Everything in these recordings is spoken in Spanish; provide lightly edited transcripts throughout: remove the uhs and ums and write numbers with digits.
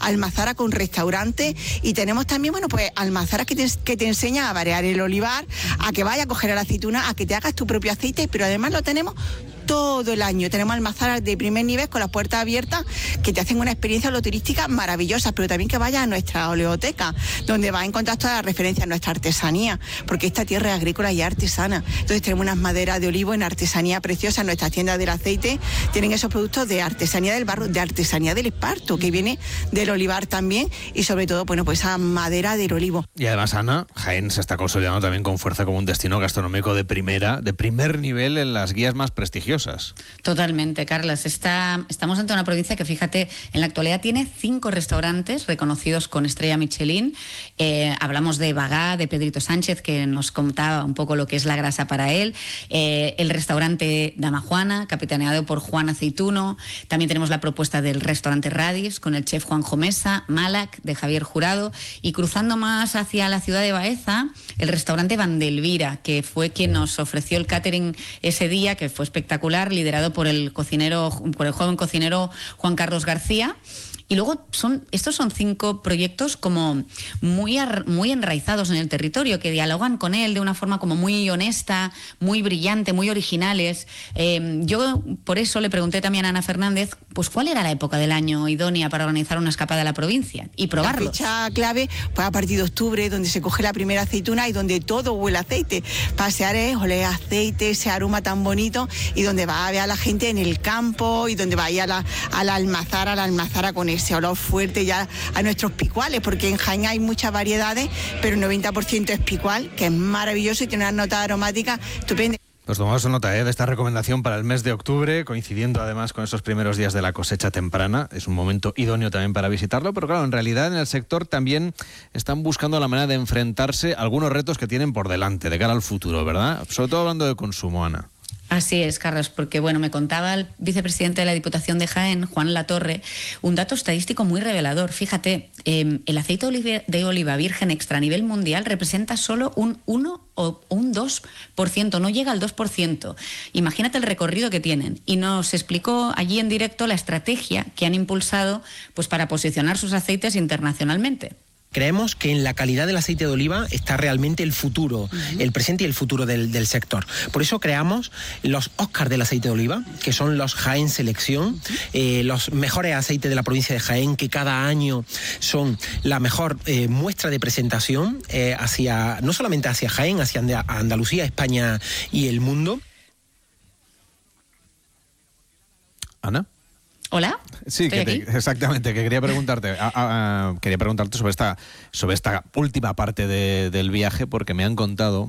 Almazara con restaurante, y tenemos también, bueno, pues Almazara que te enseña a variar el olivar, a que vaya a coger la aceituna, a que te hagas tu propio aceite, pero además lo tenemos todo el año. Tenemos almazaras de primer nivel con las puertas abiertas que te hacen una experiencia turística maravillosa, pero también que vayas a nuestra oleoteca, donde vas a encontrar todas las referencias a nuestra artesanía, porque esta tierra es agrícola y artesana. Entonces tenemos unas maderas de olivo en artesanía preciosa. En nuestras tiendas del aceite tienen esos productos de artesanía del barro, de artesanía del esparto, que viene del olivar también, y sobre todo, bueno, pues esa madera del olivo. Y además, Ana, Jaén se está consolidando también con fuerza como un destino gastronómico de primer nivel en las guías más prestigiosas. Totalmente, Carlas. Estamos ante una provincia que, fíjate, en la actualidad tiene 5 restaurantes reconocidos con estrella Michelin. Hablamos de Bagá, de Pedrito Sánchez, que nos contaba un poco lo que es la grasa para él. El restaurante Dama Juana, capitaneado por Juan Aceituno. También tenemos la propuesta del restaurante Radis, con el chef Juanjo Mesa, Malac, de Javier Jurado. Y cruzando más hacia la ciudad de Baeza, el restaurante Vandelvira, que fue quien nos ofreció el catering ese día, que fue espectacular, liderado por el joven cocinero Juan Carlos García. Y luego estos son 5 proyectos como muy enraizados en el territorio, que dialogan con él de una forma como muy honesta, muy brillante, muy originales. Yo por eso le pregunté también a Ana Fernández, pues cuál era la época del año idónea para organizar una escapada a la provincia y probarlo. La fecha clave, pues a partir de octubre, donde se coge la primera aceituna y donde todo huele a aceite. Pasear es oler aceite, ese aroma tan bonito, y donde va a ver a la gente en el campo, y donde va a ir a la almazara con ese olor fuerte ya a nuestros picuales, porque en Jaén hay muchas variedades, pero el 90% es picual, que es maravilloso y tiene una nota aromática estupenda. Pues tomamos nota de esta recomendación para el mes de octubre, coincidiendo además con esos primeros días de la cosecha temprana. Es un momento idóneo también para visitarlo, pero claro, en realidad en el sector también están buscando la manera de enfrentarse a algunos retos que tienen por delante, de cara al futuro, ¿verdad? Sobre todo hablando de consumo, Ana. Así es, Carlos, porque bueno, me contaba el vicepresidente de la Diputación de Jaén, Juan Latorre, un dato estadístico muy revelador. Fíjate, el aceite de oliva virgen extra a nivel mundial representa solo un 1 o un 2%, no llega al 2%. Imagínate el recorrido que tienen. Y nos explicó allí en directo la estrategia que han impulsado, pues, para posicionar sus aceites internacionalmente. Creemos que en la calidad del aceite de oliva está realmente el futuro, el presente y el futuro del sector. Por eso creamos los Oscars del aceite de oliva, que son los Jaén Selección, los mejores aceites de la provincia de Jaén, que cada año son la mejor muestra de presentación no solamente hacia Jaén, hacia Andalucía, España y el mundo. ¿Ana? ¿Hola? Sí, exactamente, que quería preguntarte sobre esta última parte del viaje, porque me han contado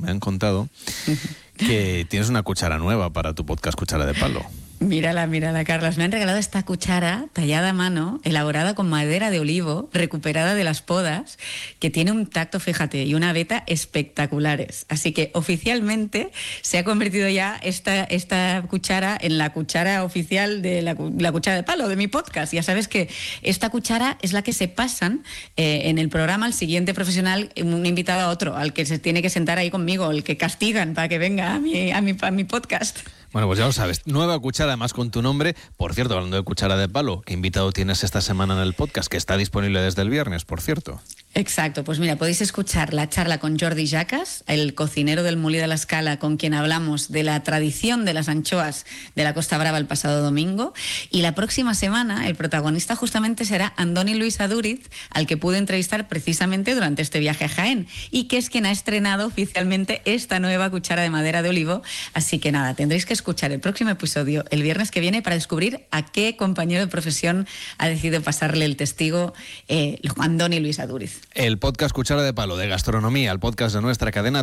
que tienes una cuchara nueva para tu podcast Cuchara de Palo. Mírala, Carlos. Me han regalado esta cuchara tallada a mano, elaborada con madera de olivo, recuperada de las podas, que tiene un tacto, fíjate, y una veta espectaculares. Así que oficialmente se ha convertido ya esta cuchara en la cuchara oficial de la cuchara de palo de mi podcast. Ya sabes que esta cuchara es la que se pasan en el programa al siguiente profesional, un invitado a otro, al que se tiene que sentar ahí conmigo, el que castigan para que venga a mi podcast. Bueno, pues ya lo sabes, nueva cuchara además con tu nombre. Por cierto, hablando de cuchara de palo, ¿qué invitado tienes esta semana en el podcast? Que está disponible desde el viernes, por cierto. Exacto, pues mira, podéis escuchar la charla con Jordi Jacas, el cocinero del Molí de la Escala, con quien hablamos de la tradición de las anchoas de la Costa Brava el pasado domingo. Y la próxima semana el protagonista justamente será Andoni Luis Adúriz, al que pude entrevistar precisamente durante este viaje a Jaén, y que es quien ha estrenado oficialmente esta nueva cuchara de madera de olivo. Así que nada, tendréis que escuchar el próximo episodio el viernes que viene para descubrir a qué compañero de profesión ha decidido pasarle el testigo Andoni Luis Adúriz. El podcast Cuchara de Palo de Gastronomía, el podcast de nuestra cadena